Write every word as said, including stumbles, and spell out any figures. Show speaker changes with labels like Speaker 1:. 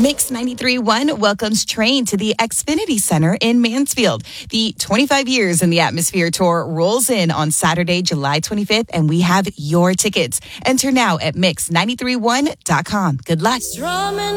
Speaker 1: Mix ninety-three point one welcomes Train to the Xfinity Center in Mansfield. The twenty-five years in the Atmosphere Tour rolls in on Saturday, July twenty-fifth, and we have your tickets. Enter now at mix nine three one dot com. Good luck.